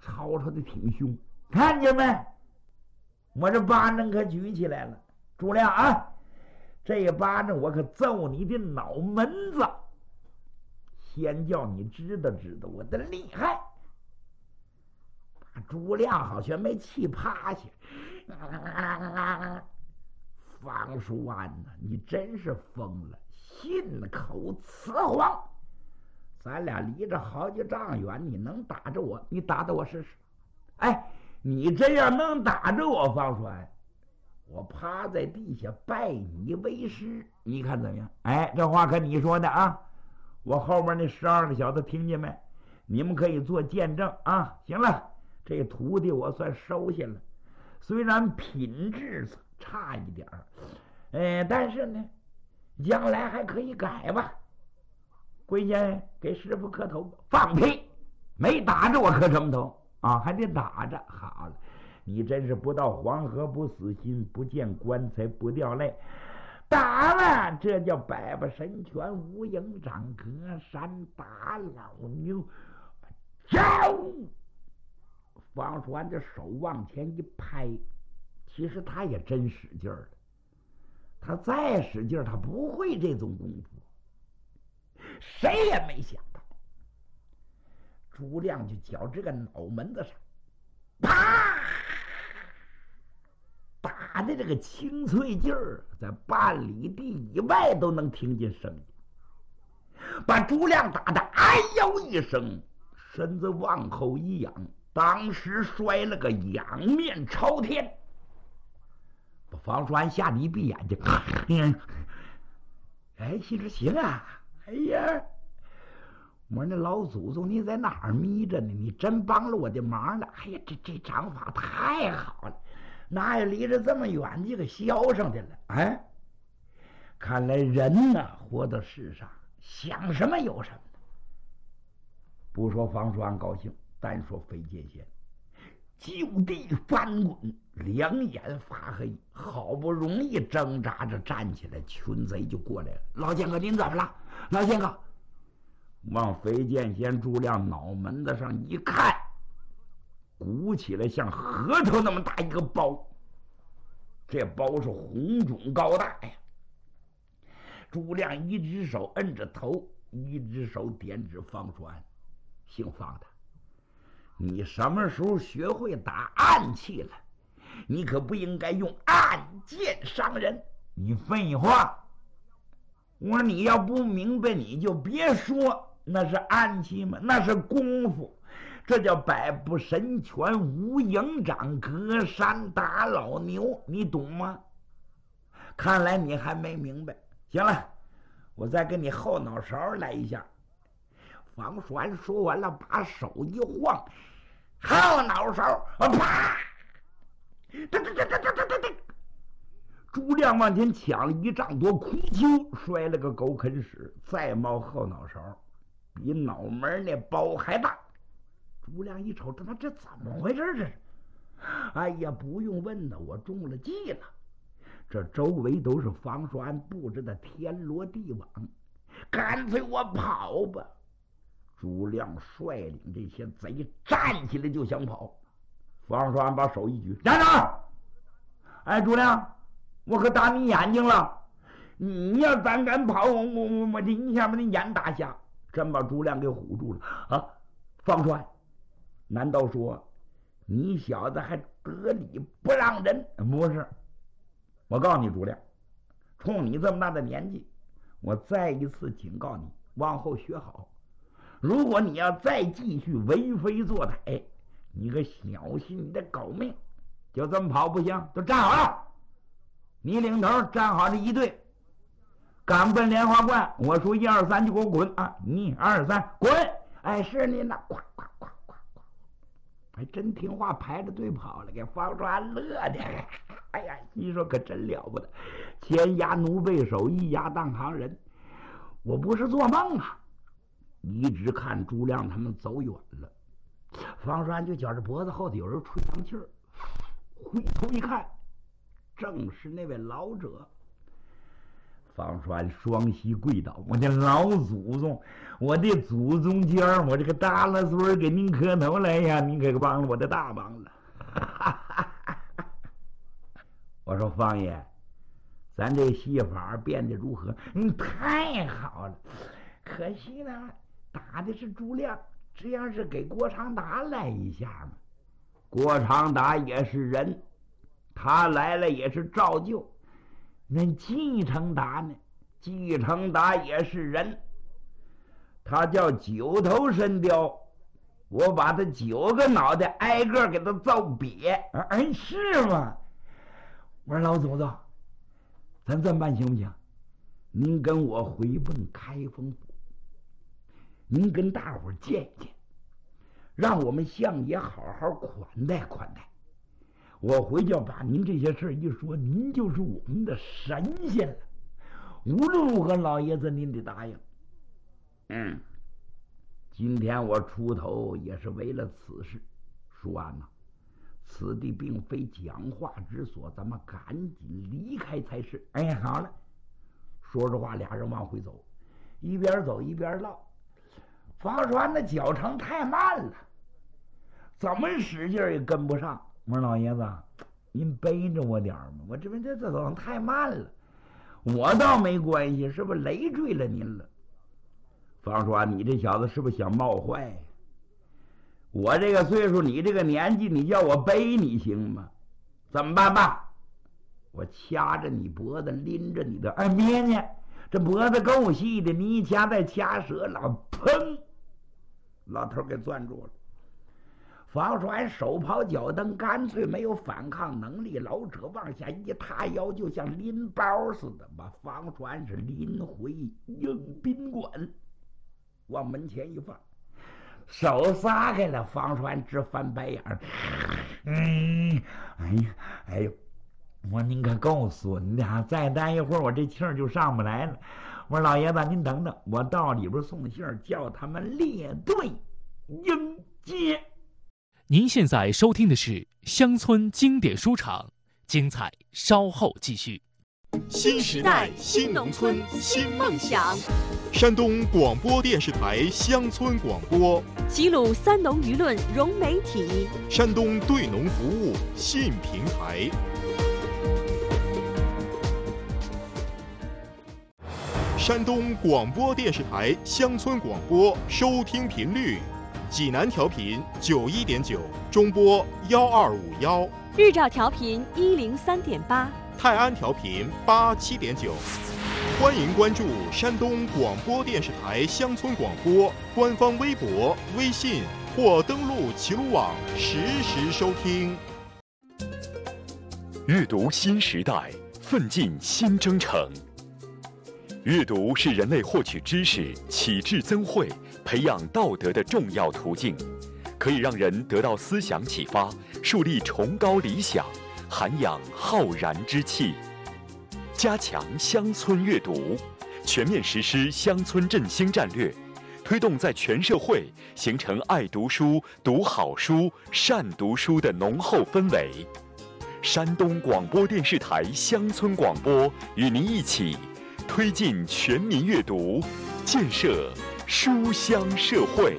吵吵的挺凶，看见没？我这巴掌可举起来了，诸亮啊，这一巴掌我可揍你的脑门子，先叫你知道知道我的厉害。把诸亮好像没气趴下。方叔安呐，你真是疯了，信口雌黄。咱俩离着好几丈远，你能打着我？你打打我试试。哎，你这样能打着我，方叔安，我趴在地下拜你为师，你看怎么样？哎，这话可你说的啊！我后面那12个小子听见没？你们可以做见证啊！行了，这徒弟我算收下了，虽然品质差一点但是呢，将来还可以改吧。跪下给师傅磕头。放屁！没打着我磕什么头啊？还得打着。好了，你真是不到黄河不死心，不见棺材不掉泪。打了，这叫百步神拳，无影掌隔山打老牛。叫！方叔安这手往前一拍，其实他也真使劲了。他再使劲，他不会这种功夫。谁也没想到，朱亮就绞这个脑门子上，啪！打的这个清脆劲儿，在半里地以外都能听见声音，把朱亮打得哎呦一声，身子往后一仰，当时摔了个仰面朝天。把方叔安吓得一闭眼睛，哎，心说行啊，哎呀，我说那老祖宗你在哪儿眯着呢？你真帮了我的忙了。哎呀，这掌法太好了，哪有离着这么远就给削上去了？哎，看来人呐，活到世上想什么有什么。不说方叔安高兴，单说飞剑仙就地翻滚，两眼发黑，好不容易挣扎着站起来，群贼就过来了。老剑哥您怎么了？老剑哥往飞剑仙朱亮脑门子上一看，鼓起来像核桃那么大一个包，这包是红肿高大呀。朱亮一只手摁着头，一只手点指方叔安，姓方的，你什么时候学会打暗器了？你可不应该用暗箭伤人。你废话！我说你要不明白，你就别说那是暗器吗？那是功夫，这叫百步神拳，无影掌隔山打老牛，你懂吗？看来你还没明白。行了，我再给你后脑勺来一下。方叔安说完了，把手一晃，后脑勺啪！朱亮往前抢了一丈多，哭秋摔了个狗啃屎，再冒后脑勺，比脑门那包还大。朱亮一瞅，这怎么回事？这是，哎呀，不用问了，我中了计了。这周围都是方叔安布置的天罗地网，干脆我跑吧。朱亮率领这些贼站起来就想跑，方叔安把手一举，站着！哎，朱亮，我可打你眼睛了！你要胆敢跑，我这一下把你眼打瞎，真把朱亮给唬住了啊！方叔安，难道说你小子还得理不让人？不是，我告诉你，朱亮，冲你这么大的年纪，我再一次警告你，往后学好。如果你要再继续为非作歹，你可小心你的狗命！就这么跑不行，都站好了，你领头站好这一队，赶奔莲花观。我数1、2、3就给我滚啊！1、2、3，滚！哎，是您呐！呱呱呱呱呱，还真听话，排着队跑了，给方叔安乐的。哎呀，你说可真了不得，前压奴背手，一压当行人。我不是做梦啊！一直看朱亮他们走远了，方叔安就觉着脖子后头有人吹长气儿，回头一看，正是那位老者。 方栓双膝跪倒，我的老祖宗，我的祖宗尖儿，我这个大老孙给您磕头来呀！您可帮了我的大忙了。我说方爷，咱这戏法变得如何？太好了，可惜呢，打的是朱亮，这样是给郭长达来一下嘛。郭长达也是人，他来了也是照旧。那季承达呢？季承达也是人，他叫9头神雕，我把他9个脑袋挨个给他揍瘪。是吗？我说老祖宗，咱这么办行不行？您跟我回奔开封府，您跟大伙见一见，让我们相爷好好款待款待。我回去把您这些事一说，您就是我们的神仙了。无论如何，老爷子您得答应。今天我出头也是为了此事。说完了，此地并非讲话之所，咱们赶紧离开才是。好了，说着话，俩人往回走，一边走一边唠。方栓的脚程太慢了，怎么使劲也跟不上。我说老爷子，您背着我点嘛，我这边这走太慢了。我倒没关系，是不是累赘了您了？方栓，你这小子是不是想冒坏？我这个岁数，你这个年纪，你叫我背你行吗？怎么办吧？我掐着你脖子，拎着你的别呢，这脖子够细的，你一掐再掐折了，砰！老头给攥住了。方栓手刨脚蹬，干脆没有反抗能力。老者往下一塌腰，就像拎包似的，把方栓是拎回迎宾馆，往门前一放，手撒开了。方栓直翻白眼。哎呦，我您可够损的啊！再待一会儿，我这气儿就上不来了。我说老爷子，您等等，我到里边送信，叫他们列队迎接。 您现在收听的是乡村经典书场，精彩稍后继续。 新时代新农村新梦想，山东广播电视台乡村广播， 齐鲁三农舆论融媒体， 山东对农服务信平台。山东广播电视台乡村广播收听频率：济南调频91.9，中波12511； 日照调频103.8， 泰安调频87.9。欢迎关注山东广播电视台乡村广播官方微博、微信或登录齐鲁网实时收听。 阅读新时代，奋进新征程。阅读是人类获取知识、启智增慧、培养道德的重要途径，可以让人得到思想启发，树立崇高理想，涵养浩然之气。加强乡村阅读，全面实施乡村振兴战略，推动在全社会形成爱读书、读好书、善读书的浓厚氛围。山东广播电视台乡村广播与您一起推进全民阅读，建设书香社会。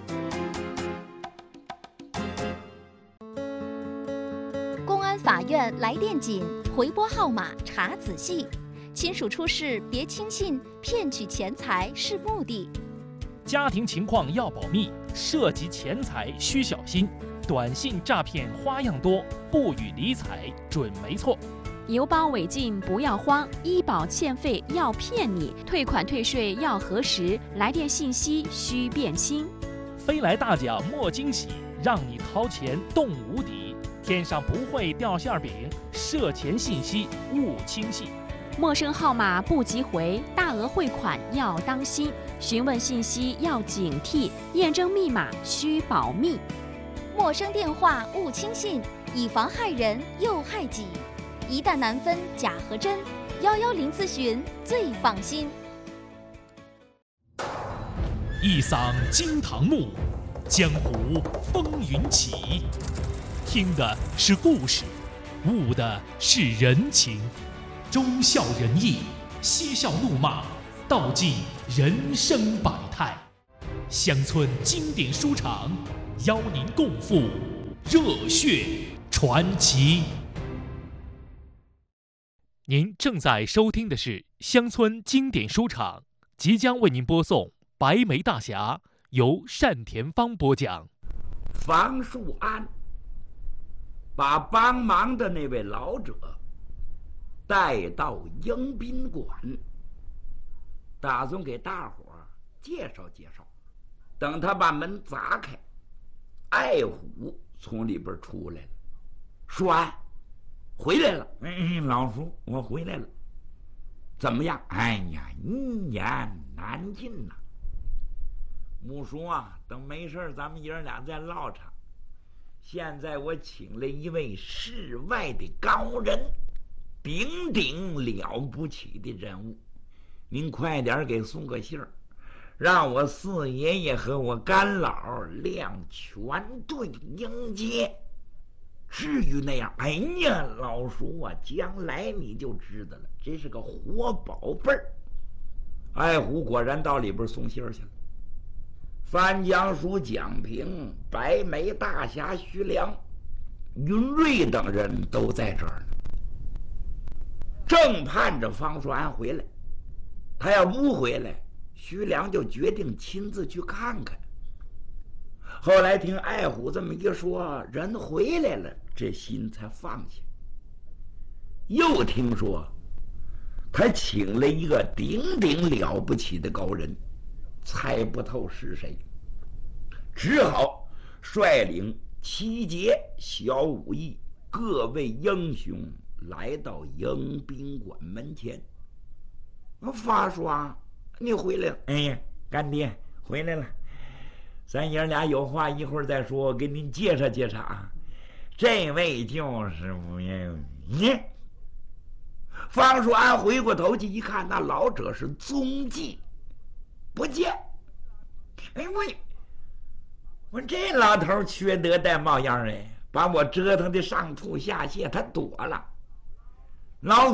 公安法院来电紧，回拨号码查仔细。亲属出事别轻信，骗取钱财是目的。 家庭情况要保密，涉及钱财需小心。短信诈骗花样多，不予理睬准没错。 邮包违禁不要慌，医保欠费要骗你，退款退税要核实，来电信息需辨清。 飞来大奖莫惊喜，让你掏钱动无底。天上不会掉馅饼，涉钱信息勿轻信。 陌生号码不急回，大额汇款要当心，询问信息要警惕，验证密码需保密。 陌生电话勿轻信，以防害人又害己。一旦难分假和真，110咨询最放心。 一嗓惊堂木，江湖风云起。听的是故事，悟的是人情，忠孝仁义， 嬉笑怒骂，道尽人生百态。乡村经典书场，邀您共赴热血传奇。您正在收听的是乡村经典书场，即将为您播送《白眉大侠》，由单田芳播讲。 方树安把帮忙的那位老者带到迎宾馆，打算给大伙儿介绍介绍。等他把门砸开，爱虎从里边出来了。树安回来了。老叔，我回来了。怎么样？哎呀，一言难尽呐。木叔啊，等没事咱们爷俩再唠场。现在我请了一位世外的高人，鼎鼎了不起的人物，您快点给送个信儿，让我四爷爷和我干老亮全队迎接。至于那样，哎呀，老叔啊，将来你就知道了，这是个活宝贝儿。爱虎果然到里边送信儿去了。范江叔蒋平、白眉大侠徐良、云瑞等人都在这儿呢，正盼着方树安回来。他要不回来，徐良就决定亲自去看看。后来听爱虎这么一说，人回来了，这心才放下。又听说他请了一个鼎鼎了不起的高人，猜不透是谁，只好率领七节小武艺各位英雄来到迎宾馆门前。发叔啊，你回来了。哎呀，干爹回来了，咱爷俩有话一会儿再说，给您介绍介绍啊。这位就是方树安回过头去一看，那老者是踪迹不见。哎，我这老头缺德带冒样哎，把我折腾的上吐下泻，他躲了。老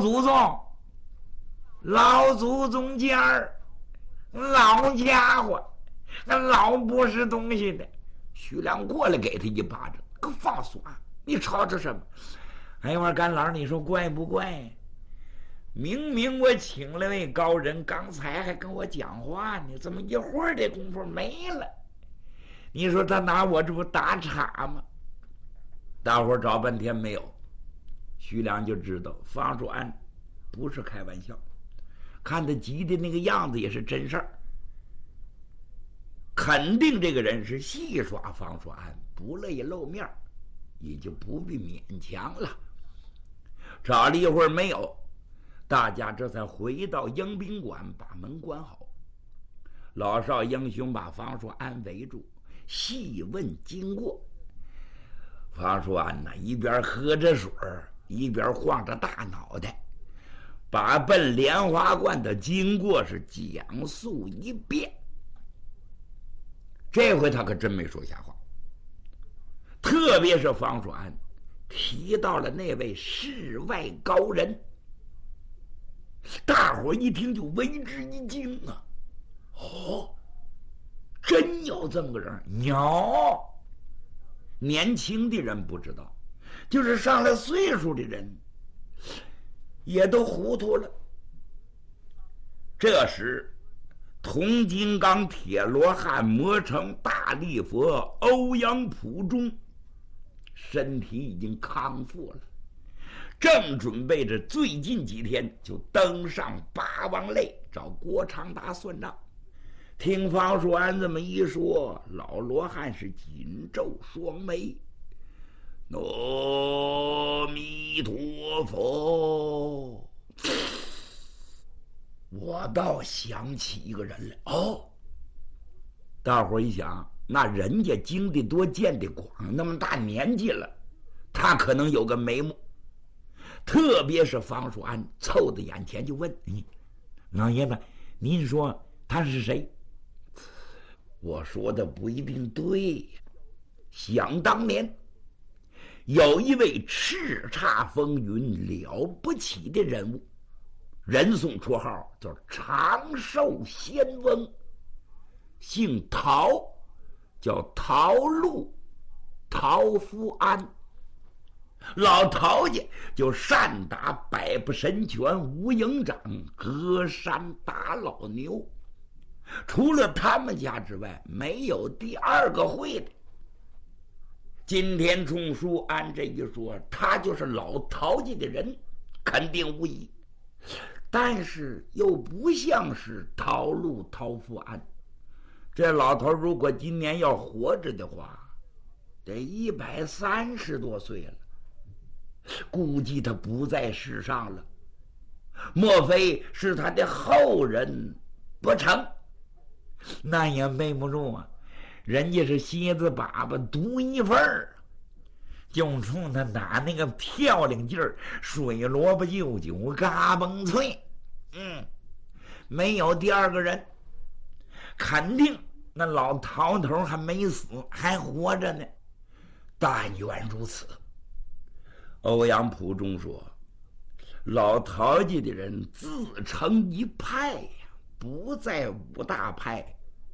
祖宗家儿，老家伙，那老不是东西的。徐良过来给他一巴掌，可放松啊！你吵吵什么？哎，我说干老，你说怪不怪？明明我请了位高人，刚才还跟我讲话呢，怎么一会儿的功夫没了？你说他拿我这不打岔吗？大伙儿找半天没有，徐良就知道方树安不是开玩笑，看他急的那个样子也是真事儿，肯定这个人是戏耍方树安，不乐意露面，也就不必勉强了。找了一会儿没有，大家这才回到迎宾馆，把门关好。老少英雄把方树安围住，细问经过。方树安呢，一边喝着水一边晃着大脑袋，把奔莲花观的经过是讲述一遍。这回他可真没说瞎话，特别是方树安提到了那位世外高人，大伙一听就为之一惊啊！哦，真有这么个人？有，年轻的人不知道，就是上了岁数的人也都糊涂了。这时铜金刚铁罗汉魔城大力佛欧阳普中身体已经康复了，正准备着最近几天就登上八王擂找郭长达算账。听方树安这么一说，老罗汉是紧皱双眉，阿弥陀佛，我倒想起一个人来。哦，大伙一想，那人家经得多见得广，那么大年纪了，他可能有个眉目。特别是方树安凑到眼前就问：“老爷子，您说他是谁？”我说的不一定对。想当年，有一位叱咤风云了不起的人物， 人送绰号叫长寿仙翁，姓陶，叫陶禄、陶福安。老陶家就善打百步神拳、无影掌、隔山打老牛，除了他们家之外，没有第二个会的。今天中书按这一说，他就是老陶家的人，肯定无疑。但是又不像是陶禄、陶福安。这老头如果今年要活着的话，得130多岁了，估计他不在世上了。莫非是他的后人不成？那也背不住啊，人家是蝎子粑粑独一份儿，就冲他打那个漂亮劲儿，水萝卜就酒嘎嘣脆。没有第二个人，肯定那老陶头还没死，还活着呢。但愿如此。欧阳普中说，老陶家的人自成一派呀，不在5大派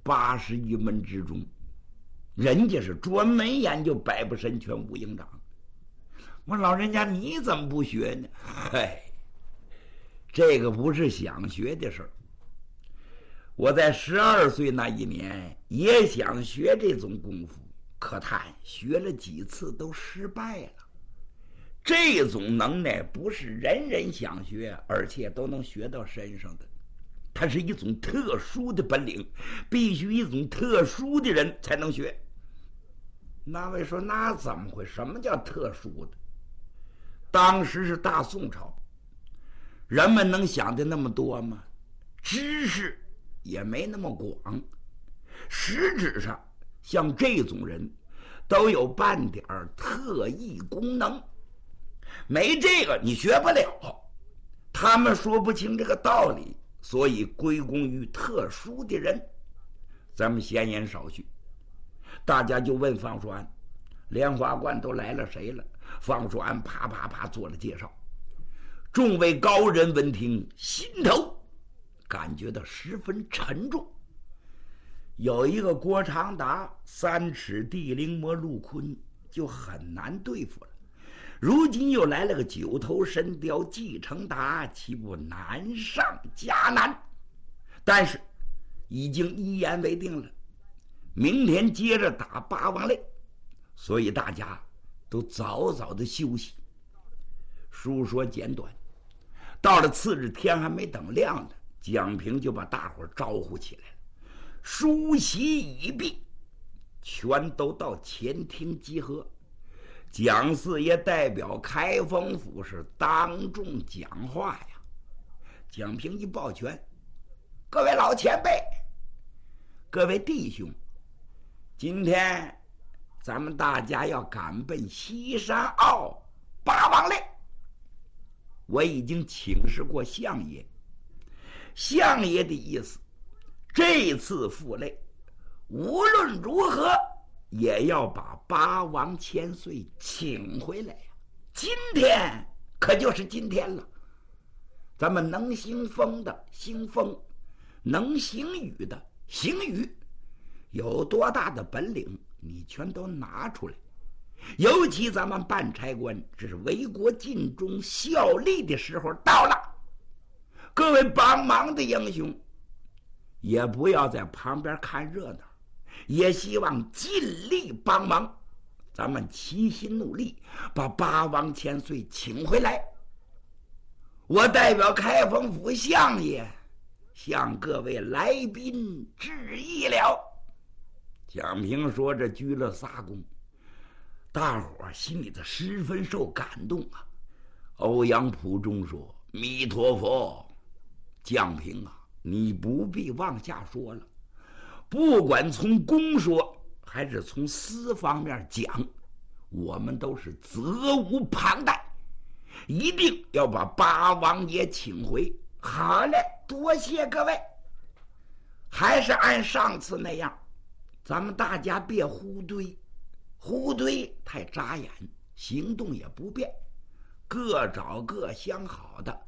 81门之中，人家是专门研究百步神拳、无影掌。我老人家你怎么不学呢？嗨，这个不是想学的事儿。我在12岁那一年也想学这种功夫，可叹学了几次都失败了。这种能耐不是人人想学，而且都能学到身上的，它是一种特殊的本领，必须一种特殊的人才能学。那位说，那怎么会？什么叫特殊的？当时是大宋朝，人们能想的那么多吗？知识也没那么广，实质上像这种人都有半点特异功能，没这个你学不了。他们说不清这个道理，所以归功于特殊的人。咱们闲言少叙，大家就问方叔安，莲花观都来了谁了？方叔安啪啪啪做了介绍。众位高人闻听，心头感觉到十分沉重。有一个郭长达3尺地灵魔陆坤就很难对付了，如今又来了个9头神雕季承达，岂不难上加难？但是已经一言为定了，明天接着打八王擂，所以大家都早早的休息。书说简短，到了次日天还没等亮呢，蒋平就把大伙招呼起来了。梳洗已毕，全都到前厅集合。蒋四爷代表开封府是当众讲话呀。蒋平一抱拳，各位老前辈，各位弟兄，今天咱们大家要赶奔西山坳八王擂。我已经请示过相爷，相爷的意思，这次赴擂无论如何也要把八王千岁请回来呀。今天可就是今天了，咱们能行风的行风，能行雨的行雨，有多大的本领你全都拿出来。尤其咱们办差官，这是为国尽忠效力的时候到了。各位帮忙的英雄也不要在旁边看热闹，也希望尽力帮忙，咱们齐心努力把八王千岁请回来。我代表开封府相爷向各位来宾致意了。蒋平说着鞠了仨躬，大伙儿心里头十分受感动啊。欧阳普中说，弥陀佛，蒋平啊，你不必往下说了，不管从公说还是从私方面讲，我们都是责无旁贷，一定要把八王爷请回。好嘞，多谢各位。还是按上次那样，咱们大家别互怼，互怼太扎眼，行动也不便，各找各相好的，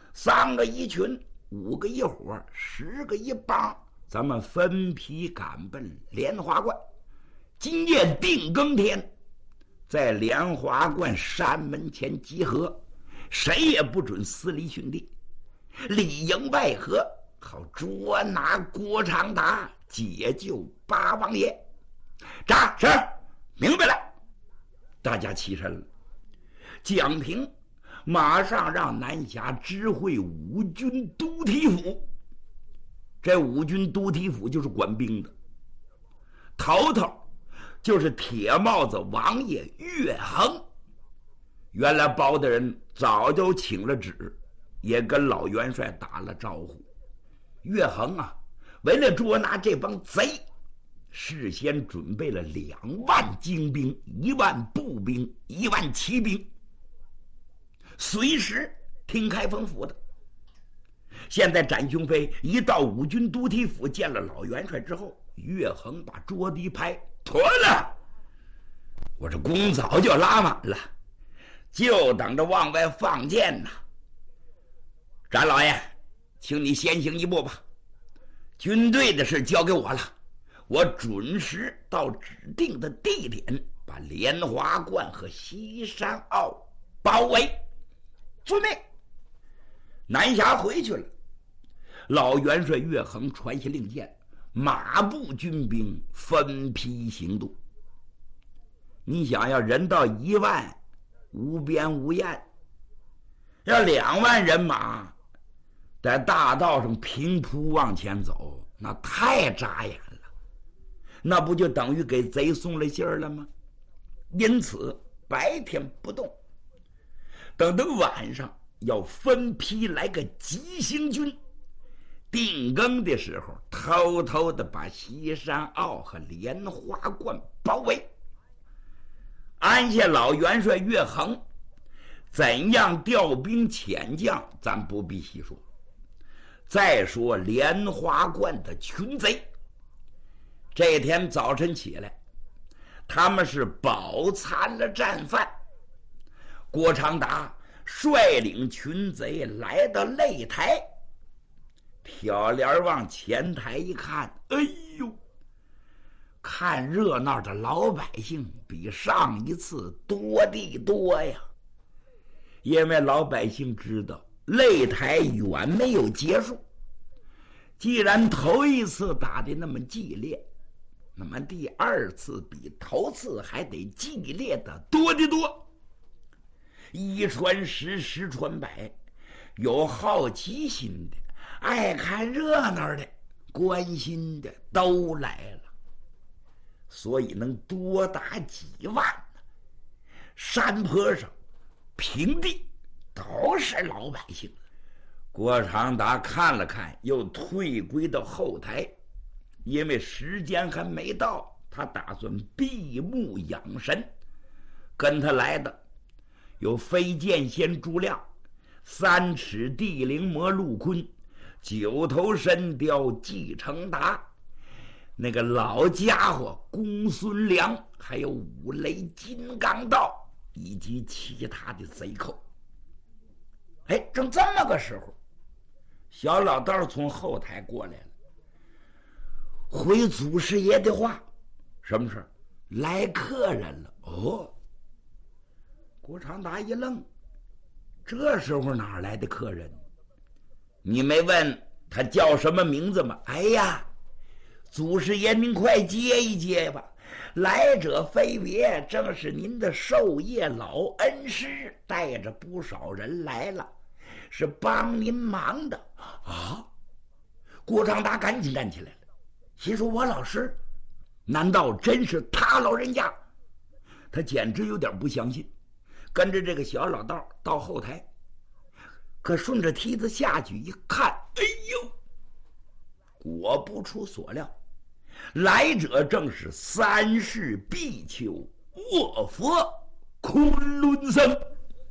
3个一群，5个一伙，10个一帮，咱们分批赶奔莲花观。今夜定更天，在莲花观山门前集合，谁也不准私离训地，里应外合，好捉拿郭长达，解救八王爷。扎是，明白了。大家起身了。蒋平马上让南侠知会五军都提府。这五军都提府就是管兵的，头头就是铁帽子王爷岳衡。原来包大人早就请了旨，也跟老元帅打了招呼。岳衡啊，为了捉拿这帮贼，事先准备了2万精兵、1万步兵、1万骑兵，随时听开封府的。现在展雄飞一到五军都提府见了老元帅之后，岳衡把桌底拍妥了，我这弓早就拉满了，就等着往外放箭呢。展老爷，请你先行一步吧，军队的事交给我了，我准时到指定的地点，把莲花观和西山坳包围。遵命。南侠回去了，老元帅岳衡传下令箭，马步军兵分批行动。你想要人到1万，无边无沿，要2万人马在大道上平铺往前走，那太扎眼了，那不就等于给贼送了信儿了吗？因此白天不动，等到晚上要分批来个急行军，定更的时候偷偷的把西山坳和莲花观包围。安下老元帅岳衡怎样调兵遣将，咱不必细说。再说莲花观的群贼，这天早晨起来，他们是饱餐了战饭。郭长达率领群贼来到擂台，挑帘往前台一看，哎呦，看热闹的老百姓比上一次多得多呀。因为老百姓知道擂台远没有结束，既然头一次打得那么激烈，那么第2次比头次还得激烈的多得多。1传10，10传100，有好奇心的、爱看热闹的、关心的都来了，所以能多达几万呢。山坡上、平地都是老百姓。郭长达看了看，又退归到后台，因为时间还没到，他打算闭目养神。跟他来的有飞剑仙朱亮、3尺地灵魔陆坤、9头神雕纪成达，那个老家伙公孙良，还有五雷金刚道以及其他的贼寇。哎，正这么个时候，小老道从后台过来了，回祖师爷的话，什么事？来客人了。哦，郭长达一愣，这时候哪来的客人？你没问他叫什么名字吗？哎呀，祖师爷您快接一接吧，来者非别，正是您的授业老恩师，带着不少人来了，是帮您忙的啊。郭长达赶紧站起来了，心说我老师难道真是他老人家？他简直有点不相信，跟着这个小老道到后台，可顺着梯子下去一看，哎呦，果不出所料，来者正是3世比丘卧佛昆仑僧。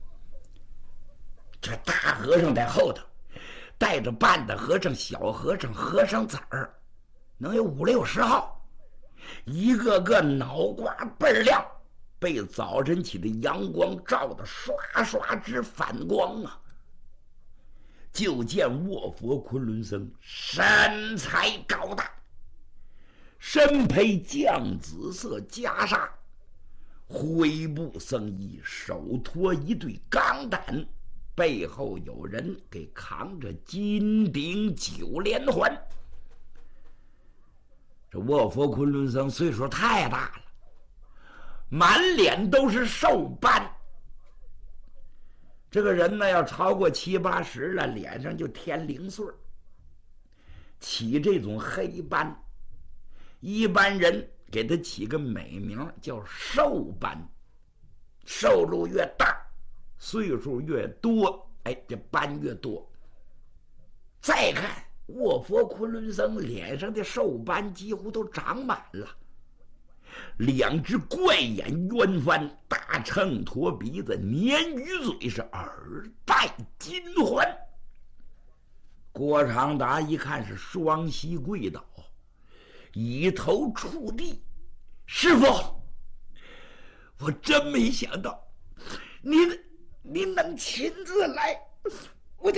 这大和尚在后头，带着半大和尚、小和尚、和尚崽儿，能有5、60号，一个个脑瓜倍儿亮，被早晨起的阳光照得刷刷直反光啊！ 就见卧佛昆仑僧身材高大，身披绛紫色袈裟，灰布僧衣，手托一对钢担，背后有人给扛着金顶9连环。这卧佛昆仑僧岁数太大了，满脸都是寿斑。这个人呢，要超过70、80了，脸上就添0岁。起这种黑斑，一般人给他起个美名叫寿斑。寿禄越大，岁数越多，这斑越多。再看卧佛昆仑僧脸上的寿斑几乎都长满了，2只怪眼圆翻，大秤砣鼻子，鲶鱼嘴，是耳戴金环。郭长达一看是双膝跪倒，以头触地：“师父，我真没想到您能亲自来，我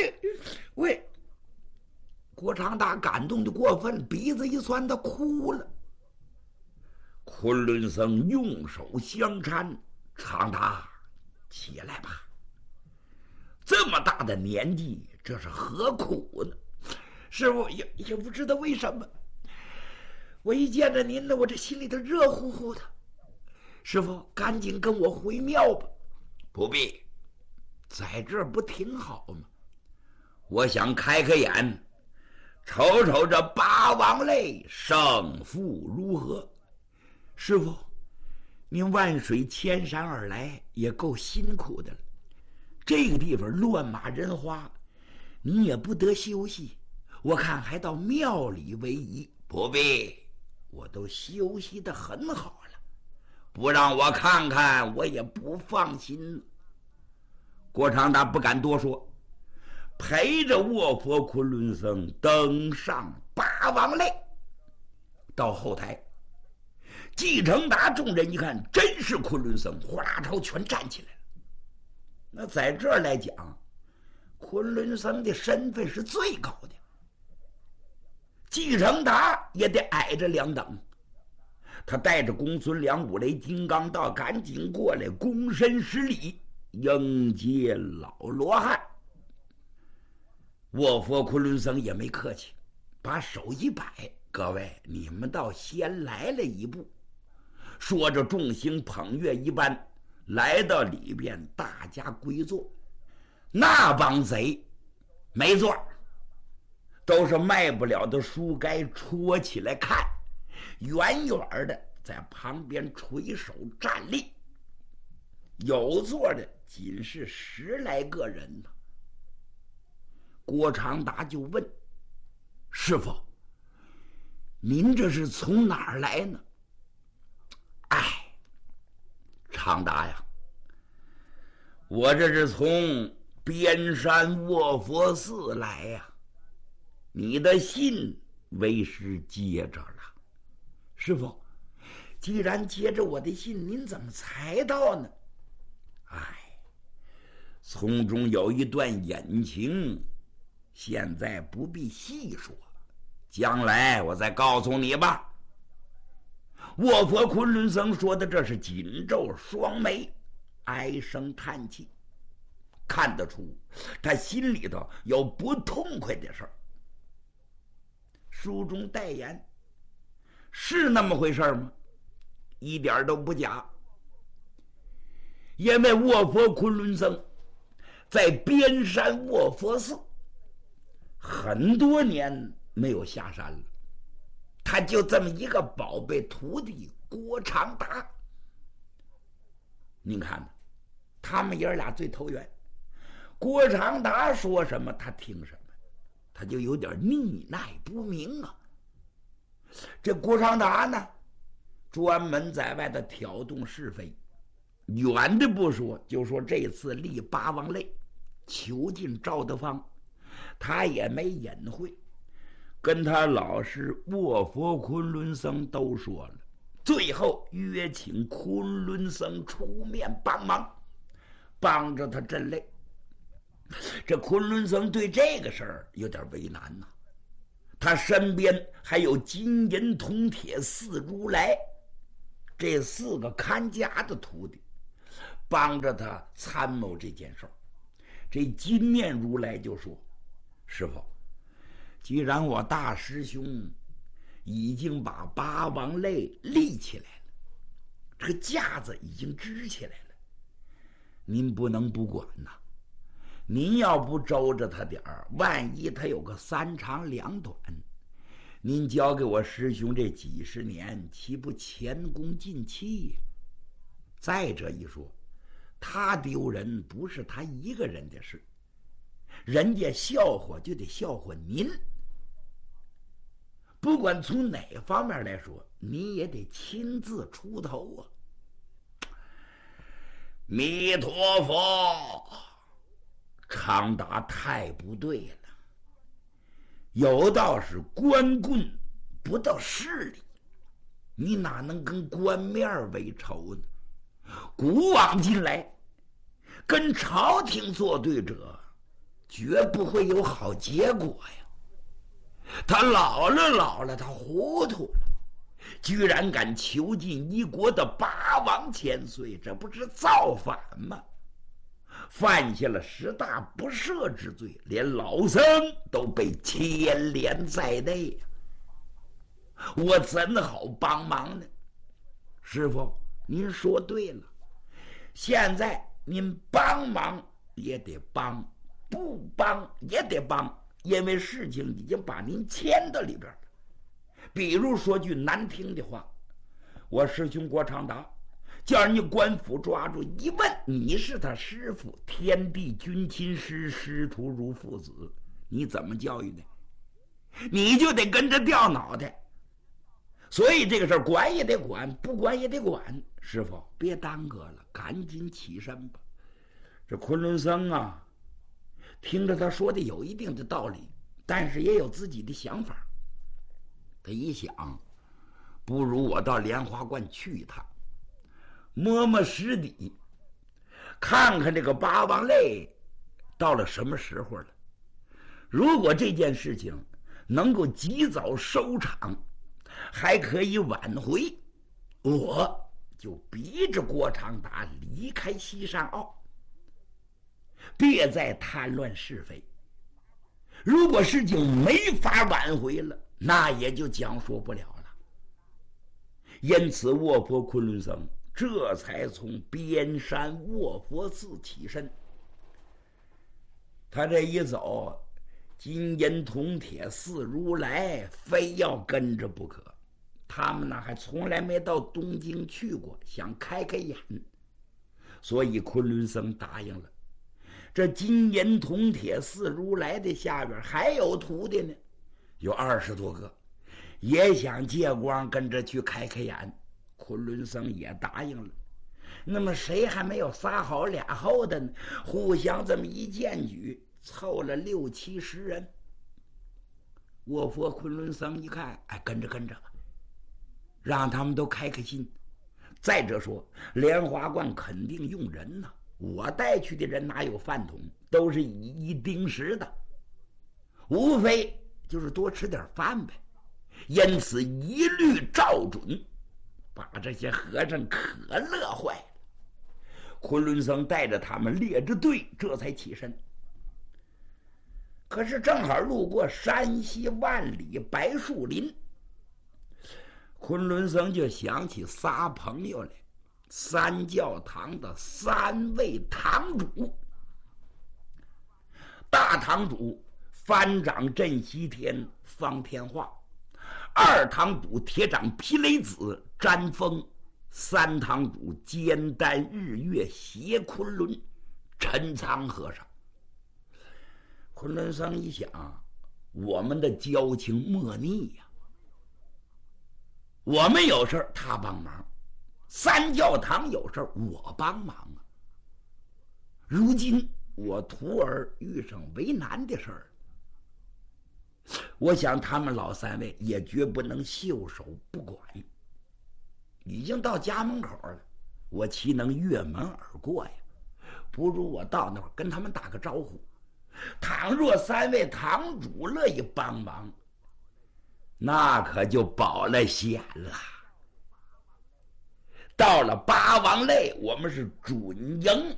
郭长达感动的过分，鼻子一酸，他哭了。昆仑僧用手相搀：“长达，起来吧，这么大的年纪，这是何苦呢？师父也不知道为什么，我一见着您呢，我这心里头热乎乎的。师父，赶紧跟我回庙吧。”“不必，在这儿不挺好吗？我想开开眼，瞅瞅这八王类胜负如何。师父，您万水千山而来，也够辛苦的了。这个地方乱马人花，你也不得休息。我看还到庙里为宜。”“不必，我都休息得很好了，不让我看看，我也不放心。”郭长达不敢多说，陪着卧佛昆仑僧登上八王类。到后台，继承达众人一看，真是昆仑僧，呼啦超全站起来了。那在这儿来讲，昆仑僧的身份是最高的，继承达也得矮着2等。他带着公孙良、五雷金刚道赶紧过来，躬身施礼迎接老罗汉。卧佛昆仑僧也没客气，把手一摆：“各位，你们倒先来了一步。”说着，众星捧月一般来到里边，大家归坐。那帮贼没座，都是卖不了的书该戳起来看，远远的在旁边垂手站立。有座的仅是10来个人呢。郭长达就问：“师父，您这是从哪儿来呢？”“长达呀，我这是从边山卧佛寺来呀。你的信为师接着了。”“师父，既然接着我的信，您怎么才到呢？”“从中有一段隐情，现在不必细说，将来我再告诉你吧。”卧佛昆仑僧说的这是紧皱双眉，唉声叹气，看得出他心里头有不痛快的事儿。书中代言，是那么回事吗？一点都不假。因为卧佛昆仑僧在边山卧佛寺很多年没有下山了，他就这么一个宝贝徒弟郭长达。您看，他们爷俩最投缘，郭长达说什么他听什么，他就有点逆耐不明啊。这郭长达呢，专门在外头挑动是非，远的不说，就说这次立八王类囚禁赵德芳，他也没隐晦，跟他老师卧佛昆仑僧都说了，最后约请昆仑僧出面帮忙，帮着他镇擂。 这昆仑僧对这个事儿有点为难呐，他身边还有金银铜铁四如来这4个看家的徒弟，帮着他参谋这件事儿。这金面如来就说：“师父，既然我大师兄已经把八王类立起来了，这个架子已经支起来了，您不能不管呐。您要不周着他点儿，万一他有个3长2短，您教给我师兄这几十年，岂不前功尽弃呀？再者一说，他丢人不是他一个人的事，人家笑话就得笑话您。不管从哪方面来说，你也得亲自出头啊！”弥陀佛，常达太不对了。有道是官棍不到势力，你哪能跟官面为仇呢？古往今来，跟朝廷作对者，绝不会有好结果呀。他老了，他糊涂了，居然敢囚禁一国的8王千岁，这不是造反吗？犯下了10大不赦之罪，连老僧都被牵连在内呀。我怎好帮忙呢？师父，您说对了，现在您帮忙也得帮，不帮也得帮，因为事情已经把您牵到里边了。比如说句难听的话，我师兄郭长达叫人家官府抓住，一问你是他师傅，天地君亲师，师徒如父子，你怎么教育呢？你就得跟着掉脑袋。所以这个事儿管也得管，不管也得管。师傅，别耽搁了，赶紧起身吧。这昆仑僧啊，听着他说的有一定的道理，但是也有自己的想法。他一想，不如我到莲花观去一趟，摸摸实底，看看这个八王类到了什么时候了。如果这件事情能够及早收场，还可以挽回，我就逼着郭长达离开西山坳，别再贪乱是非。如果事情没法挽回了，那也就讲说不了了。因此卧佛昆仑僧这才从边山卧佛寺起身。他这一走，金银铜铁四如来非要跟着不可。他们呢还从来没到东京去过，想开开眼，所以昆仑僧答应了。这金银铜铁四如来的下边还有徒弟呢，有20多个，也想借光跟着去开开眼。昆仑僧也答应了。那么谁还没有仨好俩后的呢？互相这么一荐举，凑了60、70人。卧佛昆仑僧一看，哎，跟着吧，让他们都开开心。再者说，莲花观肯定用人呢，我带去的人哪有饭桶，都是以1丁10的，无非就是多吃点饭呗。因此一律照准，把这些和尚可乐坏了。昆仑僧带着他们列着队，这才起身。可是正好路过山西万里白树林，昆仑僧就想起仨朋友来，三教堂的3位堂主。大堂主翻掌镇西天方天化，二堂主铁掌霹雷子詹峰，三堂主肩担日月斜昆仑陈仓和尚。昆仑僧一想，我们的交情莫逆呀，我们有事他帮忙，三教堂有事我帮忙啊。如今我徒儿遇上为难的事儿，我想他们老3位也绝不能袖手不管。已经到家门口了，我岂能越门而过呀？不如我到那儿跟他们打个招呼， 倘若3位堂主乐意帮忙，那可就保了险了。到了八王擂，我们是准赢。